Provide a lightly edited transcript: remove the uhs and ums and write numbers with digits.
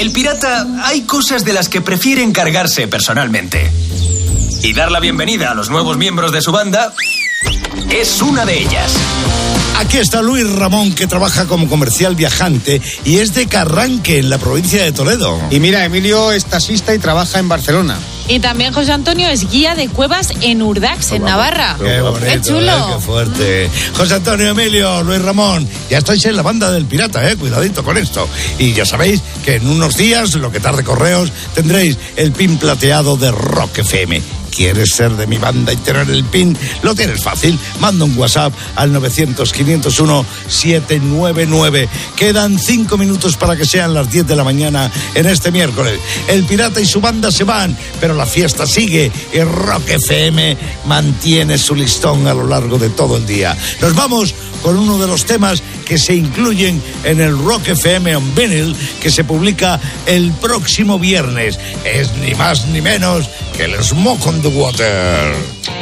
El pirata, hay cosas de las que prefiere encargarse personalmente. Y dar la bienvenida a los nuevos miembros de su banda es una de ellas. Aquí está Luis Ramón, que trabaja como comercial viajante y es de Carranque, en la provincia de Toledo. Y mira, Emilio es taxista y trabaja en Barcelona. Y también José Antonio es guía de cuevas en Urdax, en Navarra. Qué bonito, qué chulo. Qué fuerte. José Antonio, Emilio, Luis Ramón, ya estáis en la banda del pirata, cuidadito con esto. Y ya sabéis que en unos días, lo que tarde Correos, tendréis el pin plateado de Rock FM. ¿Quieres ser de mi banda y tener el pin? Lo tienes fácil. Manda un WhatsApp al 900-501-799. Quedan 5 minutos para que sean las 10 de la mañana en este miércoles. El pirata y su banda se van, pero la fiesta sigue y Rock FM mantiene su listón a lo largo de todo el día. Nos vamos con uno de los temas que se incluyen en el Rock FM on Vinyl, que se publica el próximo viernes. Es ni más ni menos que el Smoke on the Water.